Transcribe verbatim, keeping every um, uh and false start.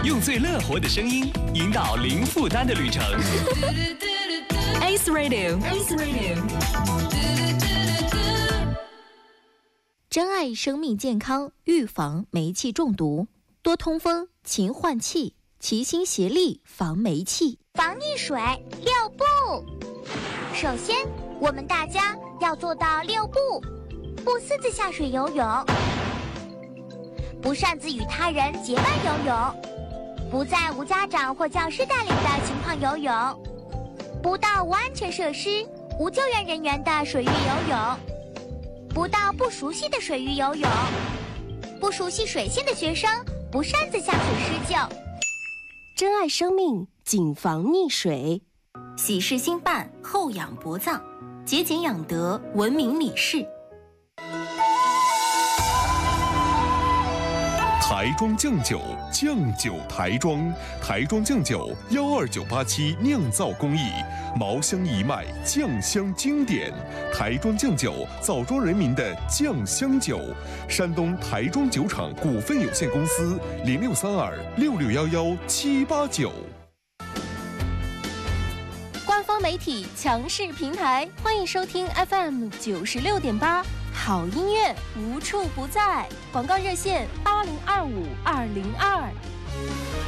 用最乐活的声音引导零负担的旅程。Ace Radio，Ace Radio。 珍爱生命健康，预防煤气中毒，多通风，勤换气，齐心协力防煤气。 防溺水六不。首先，我们大家要做到六不：不私自下水游泳，不擅自与他人结伴游泳，不在无家长或教师带领的情况游泳，不到无安全设施、无救援人员的水域游泳，不到不熟悉的水域游泳，不熟悉水性的学生不擅自下水施救。 珍爱生命，谨防溺水。 喜事兴办，厚养薄葬，节俭养德，文明理事。 台庄酱酒，酱酒台庄，台庄酱酒幺二九八七酿造工艺，茅香一脉，酱香经典。台庄酱酒，枣庄人民的酱香酒。山东台庄酒厂股份有限公司零六三二六六幺幺七八九。 官方媒体强势平台，欢迎收听 F M 九十六点八。好音乐无处不在，广告热线八零二五二零二。